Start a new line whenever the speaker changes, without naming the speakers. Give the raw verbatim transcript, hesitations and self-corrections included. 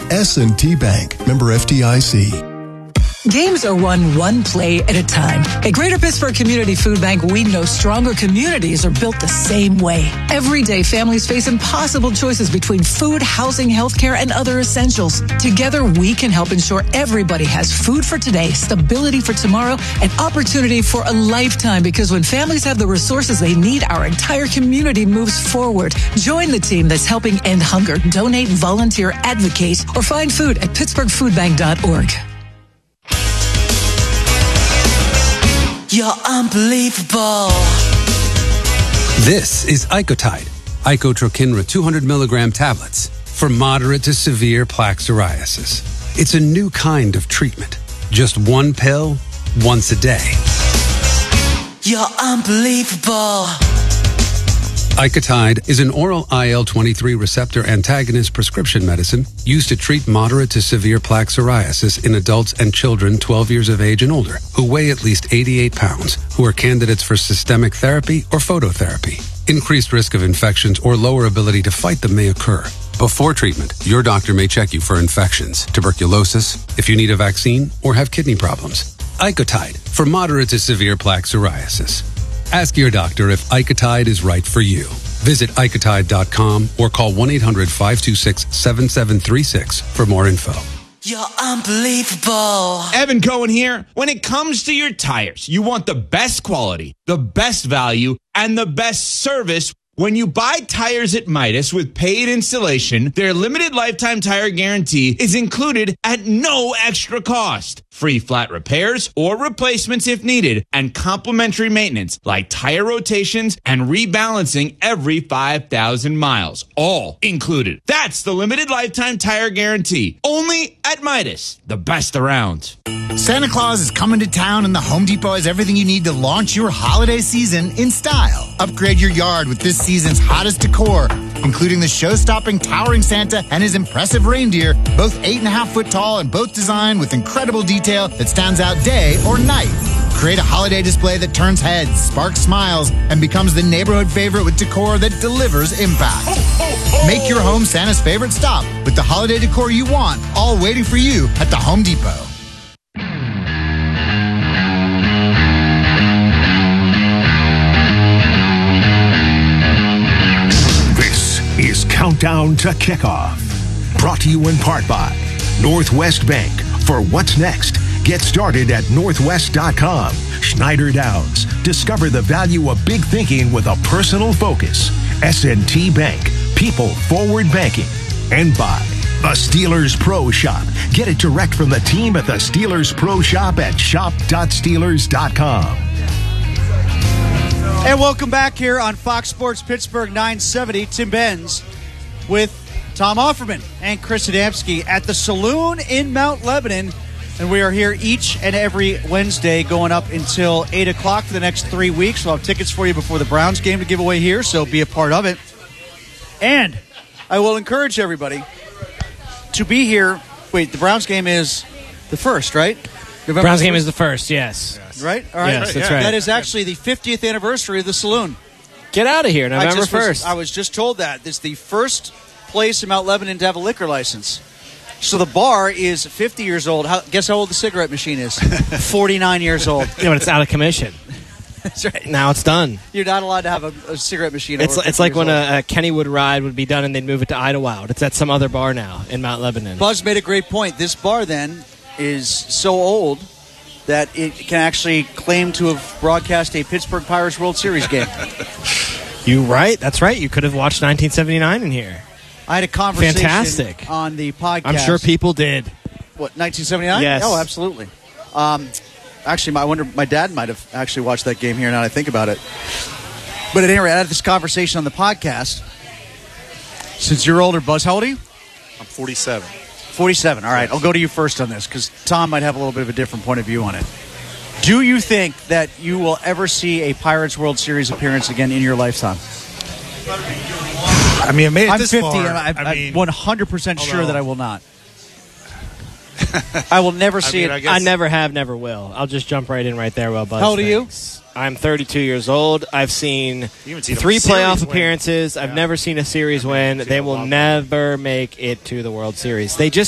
S and T Bank, member F D I C.
Games are won one play at a time. At Greater Pittsburgh Community Food Bank, we know stronger communities are built the same way. Every day, families face impossible choices between food, housing, healthcare, and other essentials. Together, we can help ensure everybody has food for today, stability for tomorrow, and opportunity for a lifetime. Because when families have the resources they need, our entire community moves forward. Join the team that's helping end hunger. Donate, volunteer, advocate, or find food at pittsburgh food bank dot org.
You're unbelievable.
This is Icotide, Icotrokinra two hundred milligram tablets for moderate to severe plaque psoriasis. It's a new kind of treatment. Just one pill, once a day.
You're unbelievable.
Icotide is an oral I L twenty-three receptor antagonist prescription medicine used to treat moderate to severe plaque psoriasis in adults and children twelve years of age and older who weigh at least eighty-eight pounds, who are candidates for systemic therapy or phototherapy. Increased risk of infections or lower ability to fight them may occur. Before treatment, your doctor may check you for infections, tuberculosis, if you need a vaccine, or have kidney problems. Icotide for moderate to severe plaque psoriasis. Ask your doctor if Icotide is right for you. Visit icotide dot com or call one eight hundred five two six seven seven three six for more info.
You're unbelievable.
Evan Cohen here. When it comes to your tires, you want the best quality, the best value, and the best service. When you buy tires at Midas with paid installation, their limited lifetime tire guarantee is included at no extra cost. Free flat repairs or replacements if needed, and complimentary maintenance like tire rotations and rebalancing every five thousand miles. All included. That's the limited lifetime tire guarantee. Only at Midas, the best around.
Santa Claus is coming to town, and the Home Depot has everything you need to launch your holiday season in style. Upgrade your yard with this season's hottest decor, including the show-stopping towering Santa and his impressive reindeer, both eight and a half foot tall and both designed with incredible detail that stands out day or night. Create a holiday display that turns heads, sparks smiles, and becomes the neighborhood favorite with decor that delivers impact. Make your home Santa's favorite stop with the holiday decor you want, all waiting for you at the Home Depot.
Is Countdown to Kickoff. Brought to you in part by Northwest Bank. For what's next, get started at northwest dot com. Schneider Downs. Discover the value of big thinking with a personal focus. S and T Bank. People forward banking. And by the Steelers Pro Shop. Get it direct from the team at the Steelers Pro Shop at shop dot steelers dot com.
And welcome back here on Fox Sports Pittsburgh nine seventy. Tim Benz with Tom Offerman and Chris Adamski at the Saloon in Mount Lebanon. And we are here each and every Wednesday going up until eight o'clock for the next three weeks. We'll have tickets for you before the Browns game to give away here, so be a part of it. And I will encourage everybody to be here. Wait, the Browns game is the first, right?
November Browns game is the first, yes.
yes. Right? All right.
Yes, that's right.
That is actually the fiftieth anniversary of the Saloon.
Get out of here, November first.
I was just told that. It's the first place in Mount Lebanon to have a liquor license. So the bar is fifty years old. How, guess how old the cigarette machine is? forty-nine years old.
Yeah, but it's out of commission.
That's right.
Now it's done.
You're not allowed to have a, a cigarette machine.
It's
over
it's like when
a,
a Kennywood ride would be done and they'd move it to Idlewild. It's at some other bar now in Mount Lebanon.
Buzz made a great point. This bar then is so old that it can actually claim to have broadcast a Pittsburgh Pirates World Series game.
You right? That's right. You could have watched nineteen seventy-nine in here.
I had a conversation
Fantastic.
on the podcast.
I'm sure people did.
What, nineteen seventy-nine?
Yes.
Oh, absolutely. Um, actually, I wonder, my dad might have actually watched that game here now that I think about it. But at any rate, I had this conversation on the podcast. Since you're older, Buzz, how old are you?
I'm forty-seven.
forty-seven. All right, I'll go to you first on this because Tom might have a little bit of a different point of view on it. Do you think that you will ever see a Pirates World Series appearance again in your lifetime?
I mean, I made it
I'm
this
fifty,
far.
and I'm,
I mean,
I'm one hundred percent sure
although,
that I will not. I will never see
I mean,
it.
I, guess,
I never have, never will. I'll just jump right in right there while Buzz
How old are you?
thinks. I'm thirty-two years old. I've seen
seen
three playoff appearances.
Win.
I've
yeah.
never seen a series win. They will never make it to the World Series. They just